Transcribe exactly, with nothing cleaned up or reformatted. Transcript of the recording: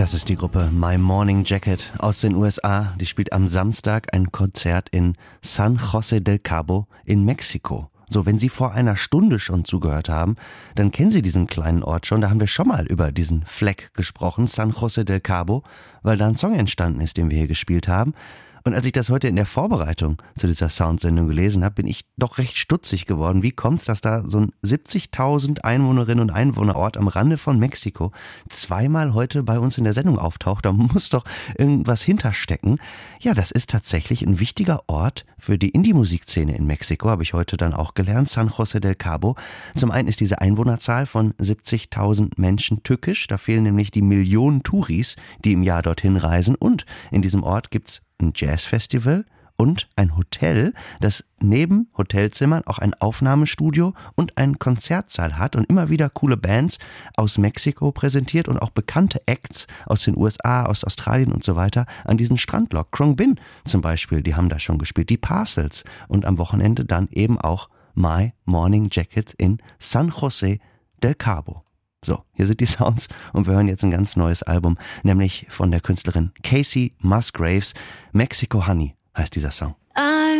Das ist die Gruppe My Morning Jacket aus den U S A. Die spielt am Samstag ein Konzert in San José del Cabo in Mexiko. So, wenn Sie vor einer Stunde schon zugehört haben, dann kennen Sie diesen kleinen Ort schon. Da haben wir schon mal über diesen Fleck gesprochen, San José del Cabo, weil da ein Song entstanden ist, den wir hier gespielt haben. Und als ich das heute in der Vorbereitung zu dieser Soundsendung gelesen habe, bin ich doch recht stutzig geworden. Wie kommt's, dass da so ein siebzigtausend Einwohnerinnen und Einwohnerort am Rande von Mexiko zweimal heute bei uns in der Sendung auftaucht? Da muss doch irgendwas hinterstecken. Ja, das ist tatsächlich ein wichtiger Ort für die Indie-Musikszene in Mexiko, habe ich heute dann auch gelernt, San José del Cabo. Zum einen ist diese Einwohnerzahl von siebzigtausend Menschen tückisch. Da fehlen nämlich die Millionen Touris, die im Jahr dorthin reisen. Und in diesem Ort gibt's ein Jazzfestival und ein Hotel, das neben Hotelzimmern auch ein Aufnahmestudio und einen Konzertsaal hat und immer wieder coole Bands aus Mexiko präsentiert und auch bekannte Acts aus den U S A, aus Australien und so weiter an diesen Strand lockt. Khruangbin zum Beispiel, die haben da schon gespielt, die Parcels und am Wochenende dann eben auch My Morning Jacket in San José del Cabo. So, hier sind die Sounds und wir hören jetzt ein ganz neues Album, nämlich von der Künstlerin Kacey Musgraves. Mexico Honey heißt dieser Song. I